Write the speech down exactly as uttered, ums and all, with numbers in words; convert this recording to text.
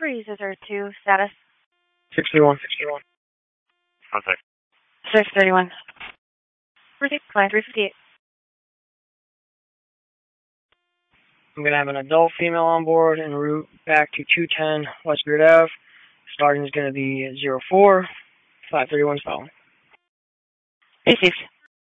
Breeze is Earth two, status? six thirty-one. six thirty-one. Contact. six thirty-one. Received, flight three fifty-eight. I'm going to have an adult female on board en route back to two ten West Beard Avenue. Starting is going to be zero four. five thirty-one is following. Received.